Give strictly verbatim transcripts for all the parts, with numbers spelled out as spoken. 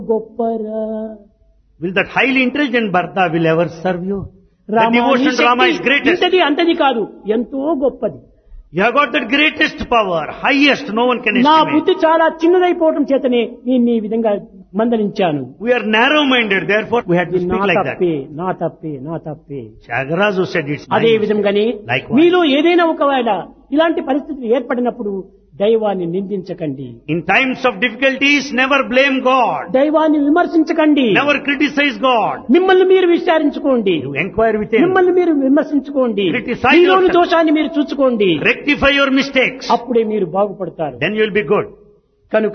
గొప్పరా Will that highly intelligent Bharata will ever serve you? The Rama devotion నీ Rama is Shakti greatest. ఇంతది అంతది కాదు, ఎంతో గొప్పది. You have got that greatest power, highest, no one can నా estimate. బుద్ధి చాలా చిన్నదైపోవటం చేతనే నేను ఈ విధంగా మందలించాను. We are narrow-minded, therefore we had to ఇది speak నా like that. తప్పే, నా తప్పే, నా తప్పే. Shagarazu said it's అదే nice. విధంగానే Likewise. మీలో ఏదైనా ఒకవేళ ఇలాంటి పరిస్థితులు ఏర్పడినప్పుడు దైవాన్ని నిందించకండి, In times of difficulties, never blame God. దైవాన్ని విమర్శించకండి, Never criticize God. మిమ్మల్ని మీరు విచారించుకోండి, You inquire within. మిమ్మల్ని మీరు విమర్శించుకోండి, Criticize మీలోని yourself. దోషాన్ని మీరు చూసుకోండి. Rectify your mistakes. అప్పుడే మీరు బాగుపడతారు. Then you will be good. కనుక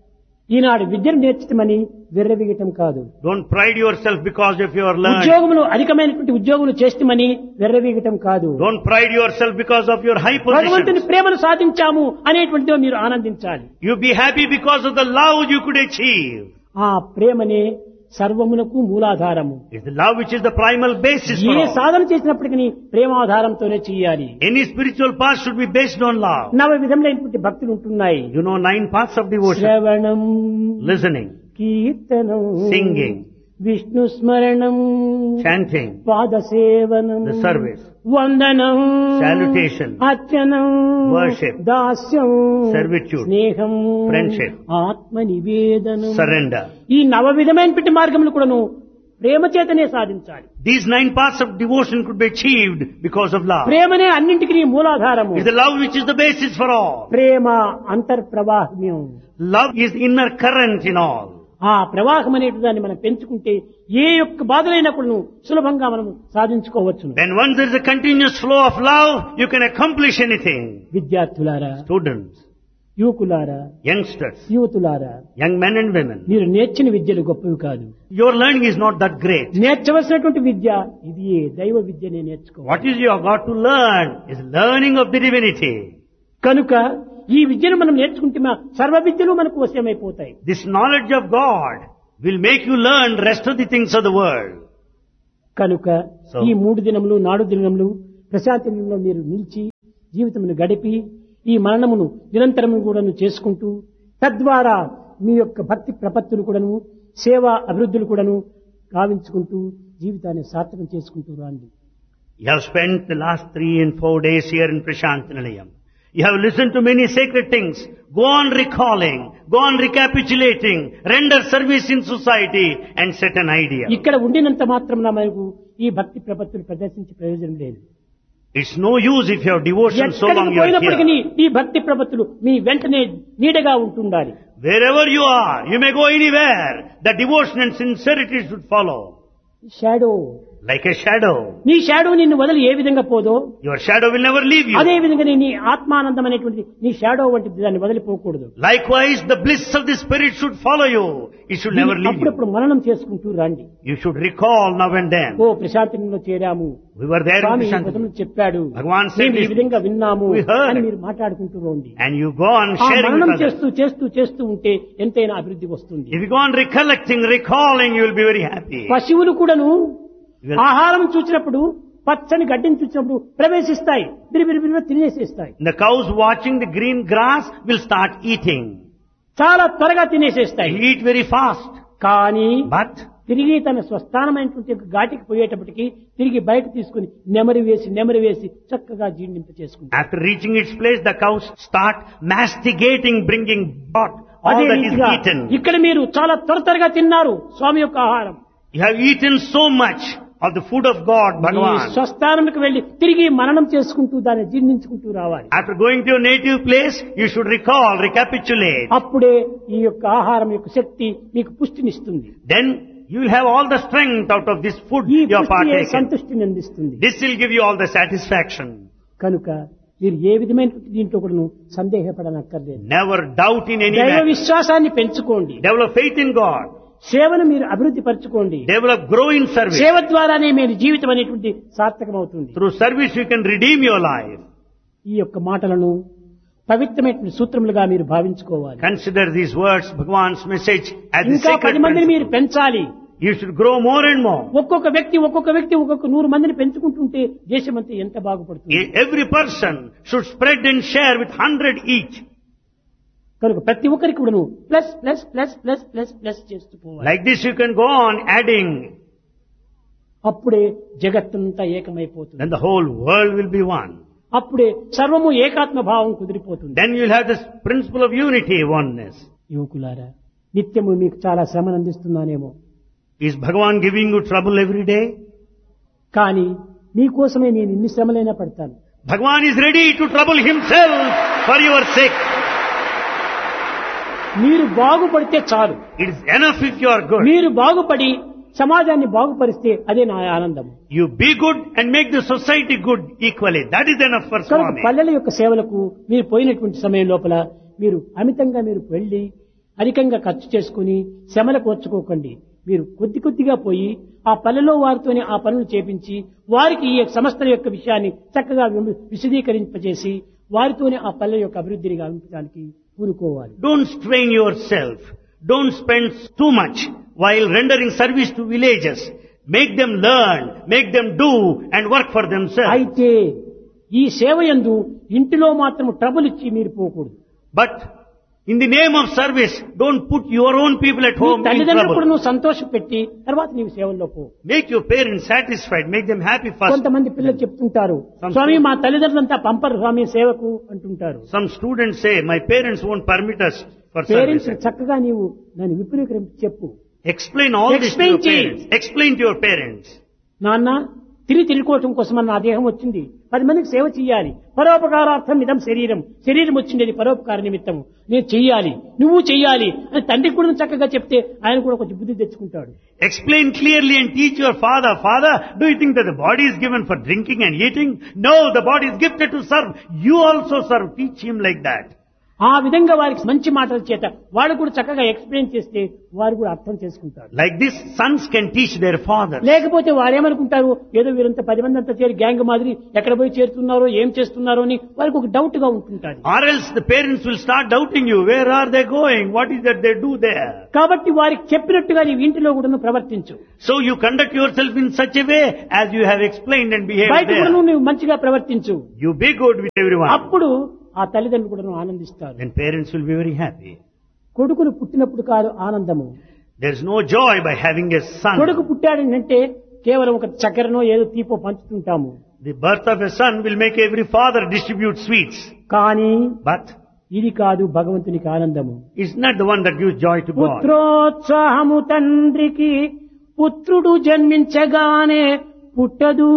ఈనాడు విద్యను నేర్చుమని విర్రవీగటం కాదు, Don't pride yourself because of your learning. ఉద్యోగములు అధికమైనటువంటి ఉద్యోగులు చేస్తామని విర్రవీగటం కాదు, Don't pride yourself because of your high భగవంతుని position. ప్రేమను సాధించాము అనేటువంటిదో మీరు ఆనందించాలి. You be happy because of the love you could achieve. ఆ ప్రేమనే సర్వమునకు మూలాధారము. It's the love which is the primal basis for A all. సాధన చేసినప్పటికీ ప్రేమాధారంతోనే చేయాలి. Any spiritual path should be based on love. నవ విధములైనటువంటి భక్తులు ఉంటున్నాయి. You know nine paths of devotion. శ్రవణం, Listening, కీర్తనం, singing, విష్ణు స్మరణం, chanting, పాదసేవనం, the service, వందనం, salutation, అర్చనం, worship, దాస్యం, servitude, స్నేహం, friendship, ఆత్మ నివేదనం. surrender. ఈ నవ విధమైనటువంటి మార్గములు కూడాను ప్రేమ చేతనే సాధించాలి. These nine paths of devotion could be achieved because of love. ప్రేమనే అన్నింటికీ మూలాధారము. It's the love which is the basis for all. Prema అంతర్ప్రవాహ్యం. Love is inner current in all. ఆ ప్రవాహం అనేటి దాన్ని మనం పెంచుకుంటే ఏ యొక్క బాధలైనా కూడా సులభంగా మనం సాధించుకోవచ్చు. When once there is a continuous flow of love, you can accomplish anything. విద్యార్థులారా, Students, యువకులారా, youngsters, యువతులారా, young men and women, మీరు నేర్చిన విద్యలు గొప్పవి కాదు. your learning is not that great. నేర్చవలసినటువంటి విద్య ఇది దైవ విద్యనే నేర్చుకోవాలి. What is you have got to learn is learning of the divinity. కనుక ఈ విద్యను మనం నేర్చుకుంటే మా సర్వ విద్యలు మనకు వశ్యమైపోతాయి. This knowledge of God will make you learn rest of the things of the world. కనుక So- ఈ మూడు దినములు నాడు దినములు ప్రశాంతంలో మీరు నిలిచి జీవితమును గడిపి ఈ మరణమును నిరంతరము కూడాను చేసుకుంటూ తద్వారా మీ యొక్క భక్తి ప్రపత్తులు కూడాను సేవా అభివృద్ధులు కూడాను గావించుకుంటూ జీవితాన్ని సార్థకం చేసుకుంటూ రండి. You have spent the last three and four days here in Prashantanalayam. You have listened to many sacred things. Go on recalling, go on recapitulating, render service in society and set an idea. ఇక్కడ ఉండినంత మాత్రం మనకు ఈ భక్తి ప్రపత్తులు ప్రదర్శించే ప్రయోజనం లేదు. It's no use if you have devotion so long ఎక్కడికి you are పోయినప్పటికీ here. ఈ భక్తి ప్రపత్తులు మీ వెంటనే నీడగా ఉంటుండాలి. Wherever you are, you may go anywhere. The devotion and sincerity should follow. Shadow, Like a shadow. నీ షాడో నిన్ను వదిలి ఏ విధంగా పోదో Your shadow will never leave అదే you. విధంగా నీ ఆత్మానందం అనేటువంటి నీ షాడో వంటి దాన్ని వదిలిపోకూడదు. Likewise, the bliss of the Spirit should follow you. It should never leave you. అప్పుడప్పుడు మననం చేసుకుంటూ రండి. You should recall now and then. Oh ప్రశాంతంలో చేరాము, We were there in స్వామి ఈ Prashantanalayam. పదములు చెప్పాడు, భగవాన్ said మేము ఈ this. విధంగా విన్నాము We heard. అని మీరు మాట్లాడుకుంటూ రండి. And you go on ఆ sharing మననం with others. చేస్తూ చేస్తూ చేస్తూ ఉంటే ఎంతైనా అభివృద్ధి వస్తుంది. If you go on recollecting, recalling, you will be very happy. పశువులు కూడాను You will- ఆహారం చూసినప్పుడు పచ్చని గడ్డిని చూసినప్పుడు ప్రవేశిస్తాయి, బిరిబిరి బిరిబిరి తినేసేస్తాయి. The cows watching the green grass will start eating. చాలా త్వరగా తినేసేస్తాయి. They eat very fast. కానీ But తిరిగి తన స్వస్థానమైనటువంటి ఒక ఘాటికి పోయేటప్పటికి తిరిగి బయట తీసుకుని నెమరి వేసి నెమరి వేసి చక్కగా జీర్ణింప చేసుకుంటాయి. after reaching its place, the cows start masticating, bringing back all అదే that is రీతిగా eaten. ఇక్కడ మీరు చాలా త్వర త్వరగా తిన్నారు స్వామి యొక్క ఆహారం. You have eaten so much of the food of God, ఈ Bhagavan. స్వస్థానంకి వెళ్లి తిరిగి మననం చేసుకుంటూ దాన్ని జీర్ణించుకుంటూ రావాలి. After going to your native place, you should recall, recapitulate. అప్పుడే ఈ యొక్క ఆహారం యొక్క శక్తి మీకు పుష్టినిస్తుంది. Then you will have all the strength out of this food ఈ you have పుష్టి partaken. సంతుష్టిని అందిస్తుంది. This will give you all the satisfaction. కనుక మీరు ఏ విధమైన దీంట్లో కూడా సందేహపడనక్కర్లేదు. Never doubt in any దైవ matter. విశ్వాసాన్ని పెంచుకోండి. Develop faith in God. సేవను మీరు అభివృద్ధి పరచుకోండి. Develop, grow in service. సేవ ద్వారానే మీరు జీవితం అనేటువంటి సార్థకమవుతుంది. Through service you can redeem your life. ఈ యొక్క మాటలను పవిత్రమైన సూత్రములుగా మీరు భావించుకోవాలి. Consider these words, Bhagavan's message, as the ఇంకా sacred పది మందిని మీరు principle. పెంచాలి. You should grow more and more. ఒక్కొక్క వ్యక్తి ఒక్కొక్క వ్యక్తి ఒక్కొక్క నూరు మందిని పెంచుకుంటుంటే దేశమంతా ఎంత బాగుపడుతుంది. Every person should spread and share with hundred each. కనుక ప్రతి ఒక్కరికి కూడాను plus plus plus plus plus plus చేస్తూ పోవాలి. Like this you can go on adding. అప్పుడే జగత్తంతా ఏకమైపోతుంది. Then the whole world will be one. అప్పుడే సర్వము ఏకాత్మ భావం కుదిరిపోతుంది. Then you will have this principle of unity, oneness. యువకులారా, నిత్యము మీకు చాలా శ్రమను అందిస్తున్నానేమో, Is Bhagavan giving you trouble every day? కానీ మీకోసమే నేను ఇన్ని శ్రమలైనా పడతాను. Bhagavan is ready to trouble himself for your sake. మీరు బాగుపడితే చాలు. It is enough if you are good. మీరు బాగుపడి సమాజాన్ని బాగుపరిస్తే అదే నా ఆనందం. You be good and make the society good equally. That is enough for కనుక Swami. పల్లెల యొక్క సేవలకు మీరు పోయినటువంటి సమయం లోపల మీరు అమితంగా మీరు వెళ్లి అధికంగా ఖర్చు చేసుకుని శ్రమలు కోర్చుకోకండి. మీరు కొద్ది కొద్దిగా పోయి ఆ పల్లెలో వారితోనే ఆ పనులు చేపించి వారికి ఈ సంస్థల యొక్క విషయాన్ని చక్కగా విశదీకరింపజేసి వారితోనే ఆ పల్లె యొక్క అభివృద్ధిని గావించడానికి పూనుకోవాలి. Don't strain yourself. Don't spend too much while rendering service to villages. Make them learn, make them do and work for themselves. అయితే ఈ సేవ యందు ఇంటిలో మాత్రం ట్రబుల్ ఇచ్చి మీరు పోకూడదు. But in the name of service, don't put your own people at home in తల్లిదండ్రులు trouble. నువ్వు సంతోషం పెట్టి తర్వాత నీవు సేవల్లో పో. Make your parents satisfied. Make them happy first. కొంతమంది పిల్లలు చెప్తుంటారు, స్వామి మా తల్లిదండ్రులంతా పంపరు స్వామి సేవకు అంటుంటారు. Some students say, my parents won't permit us for parents service. చక్కగా నీవు దాన్ని విపులీకరించి చెప్పు. Explain all this to Explain your to- parents. Explain to your parents. నాన్న తిరిగి తిరుగుకోవటం కోసం నా దేహం వచ్చింది, పది మందికి సేవ చెయ్యాలి, పరోపకారార్థం ఇదం శరీరం, శరీరం వచ్చిండేది పరోపకార నిమిత్తము, నేను చెయ్యాలి, నువ్వు చెయ్యాలి అని తండ్రికి కూడా చక్కగా చెప్తే ఆయన కూడా కొంచెం బుద్ధి తెచ్చుకుంటాడు. Explain clearly and teach your father. Father, do you think that the body is given for drinking and eating? No, the body is gifted to serve. You also serve. Teach him like that. ఆ విధంగా వారికి మంచి మాటల చేత వాడు కూడా చక్కగా explain చేస్తే వారు కూడా అర్థం చేసుకుంటారు. Like this, sons can teach their father. లేకపోతే వారేమనుకుంటారు, ఏదో వీరంతా పది మంది అంతా చేరి గ్యాంగ్ మాదిరి ఎక్కడ పోయి చేరుతున్నారో ఏం చేస్తున్నారో అని వారికి ఒక డౌట్ గా ఉంటుంటారు. Or else the parents will start doubting you. Where are they going? What is that they do there? కాబట్టి వారికి చెప్పినట్టుగా నీ ఇంటిలో కూడా ప్రవర్తించు. So you conduct yourself in such a way as you have explained and behaved బయట కూడా there. నువ్వు మంచిగా ప్రవర్తించు. You be good with everyone. అప్పుడు ఆ తల్లిదండ్రులు కూడా ఆనందిస్తారు. Then parents will be very happy. కొడుకులు పుట్టినప్పుడు కాదు ఆనందము. There is no joy by having a son. కొడుకు పుట్టాడంటే కేవలం ఒక చక్కెరనో ఏదో తీపో పంచుతుంటాము. The birth of a son will make every father distribute sweets. కానీ But ఇది కాదు భగవంతునికి ఆనందము. it's not the one that gives joy to God. పుత్రోత్సాహము తండ్రికి పుత్రుడు జన్మించగానే పుట్టదు.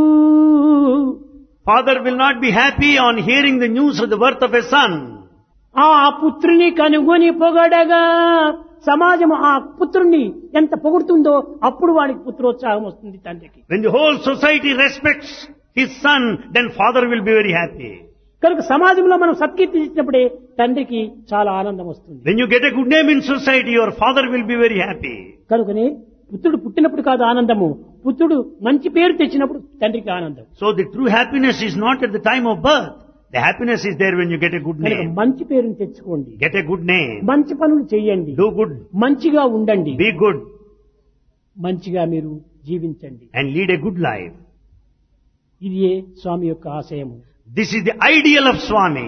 Father will not be happy on hearing the news of the birth of a son. ఆ పుత్రుని కనుగొని పొగడగా సమాజము ఆ పుత్రుణ్ణి ఎంత పొగుడుతుందో అప్పుడు వాడికి పుత్రోత్సాహం వస్తుంది తండ్రికి. When the whole society respects his son, then father will be very happy. కనుక సమాజంలో మనం సత్కీర్తి ఇచ్చినప్పుడే తండ్రికి చాలా ఆనందం వస్తుంది. When you get a good name in society, your father will be very happy. కనుకనే పుత్రుడు పుట్టినప్పుడు కాదు ఆనందము, పుత్రుడు మంచి పేరు తెచ్చినప్పుడు తండ్రికి ఆనందం. So the true happiness is not at the time of birth. The happiness is there when you get a good కనుక name. మంచి పేరుని తెచ్చుకోండి, Get a good name. మంచి పనులు చేయండి, Do good. మంచిగా ఉండండి, Be good. మంచిగా మీరు జీవించండి. And lead a good life. ఇదియే స్వామి యొక్క ఆశయము. This is the ideal of Swami.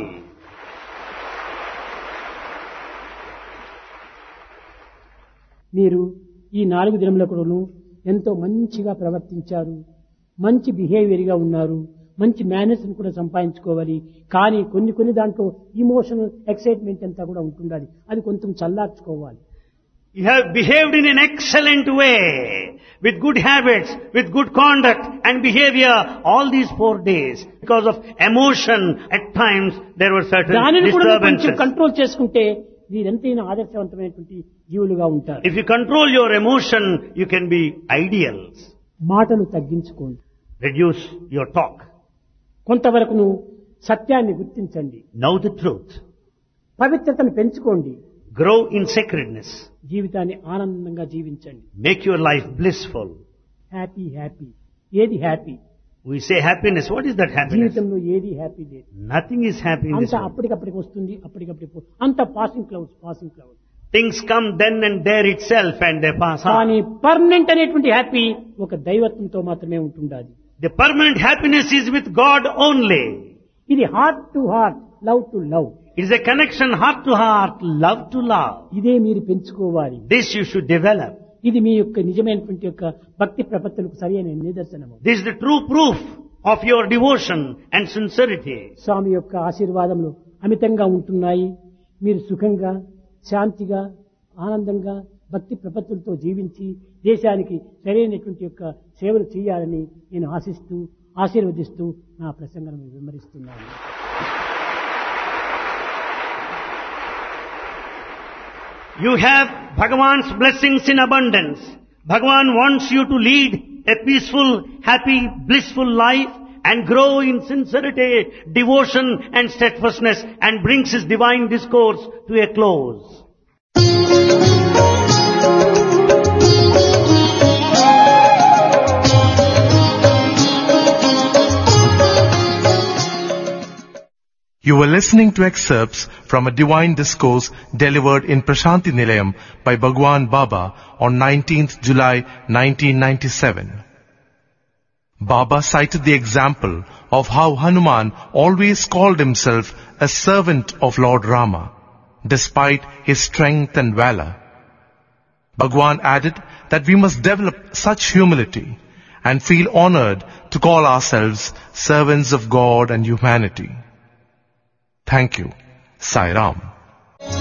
మీరు ఈ నాలుగు దినములకును ఎంతో మంచిగా ప్రవర్తించారు, మంచి బిహేవియర్ గా ఉన్నారు, మంచి మేనర్స్ కూడా సంపాదించుకోవాలి. కానీ కొన్ని కొన్ని దాంట్లో ఇమోషనల్ ఎక్సైట్మెంట్ అంతా కూడా ఉంటుండాలి, అది కొంచెం చల్లార్చుకోవాలి. You have behaved in an excellent way, with good habits, with good conduct and behavior all these four days. Because of emotion, at times there were certain దానిని కూడా కొంచెం disturbances. కంట్రోల్ చేసుకుంటే మీరెంతైనా ఆదర్శవంతమైనటువంటి జీవులుగా ఉంటారు. If you control your emotion, you can be ideals. మాటలు తగ్గించుకోండి, Reduce your talk. కొంతవరకును సత్యాన్ని గుర్తించండి, Know the truth. పవిత్రతను పెంచుకోండి, Grow in sacredness. జీవితాన్ని ఆనందంగా జీవించండి. Make your life blissful. Happy happy ఏది happy? We say happiness. What is that happiness? జీవితంలో ఏది హ్యాపీ లేదు. Nothing is happy in this అంత world. అప్పటికప్పటికి వస్తుంది, అప్పటికప్పటికి పో- అంత passing clouds passing clouds. Things come then and there itself and they pass on. కానీ permanent అనేటువంటి హ్యాపీ ఒక దైవత్వంతో మాత్రమే ఉంటుండాలి. The permanent happiness is with God only. ఇది heart to heart, love to love. It is a connection heart to heart, love to love. ఇదే మీరు పెంచుకోవాలి. This you should develop. ఇది మీ యొక్క నిజమైనటువంటి యొక్క భక్తి ప్రపత్తులకు సరైన నిదర్శనము. This is the true proof of your devotion and sincerity. స్వామి యొక్క ఆశీర్వాదములు అమితంగా ఉంటున్నాయి. మీరు సుఖంగా, శాంతిగా, ఆనందంగా భక్తి ప్రపత్తులతో జీవించి దేశానికి సరైనటువంటి యొక్క సేవలు చేయాలని నేను ఆశిస్తూ ఆశీర్వదిస్తూ నా ప్రసంగాన్ని వివరిస్తున్నాను. You have Bhagavan's blessings in abundance. Bhagavan wants you to lead a peaceful, happy, blissful life and grow in sincerity, devotion and steadfastness, and brings his divine discourse to a close. You were listening to excerpts from a divine discourse delivered in Prashanti Nilayam by Bhagwan Baba on nineteenth July nineteen ninety-seven. Baba cited the example of how Hanuman always called himself a servant of Lord Rama, despite his strength and valor. Bhagwan added that we must develop such humility and feel honored to call ourselves servants of God and humanity. Thank you. Sai Ram.